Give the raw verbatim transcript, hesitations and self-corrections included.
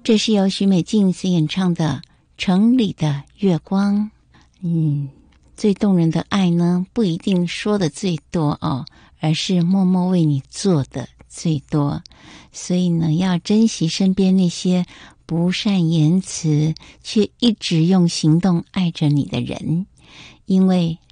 这是由许美静所演唱的《城里的月光》。嗯，最动人的爱呢，不一定说的最多哦，而是默默为你做的最多。所以呢，要珍惜身边那些不善言辞却一直用行动爱着你的人，因为